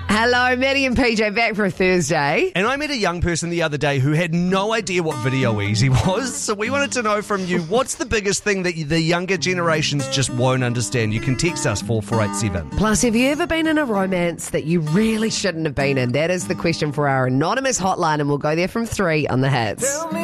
Hello, Maddie and PJ back for a Thursday. And I met a young person the other day who had no idea what Video Easy was. So we wanted to know from you, what's the biggest thing that the younger generations just won't understand? You can text us 4487. Plus, have you ever been in a romance that you really shouldn't have been in? That is the question for our anonymous hotline, and we'll go there from 3 on the Hits.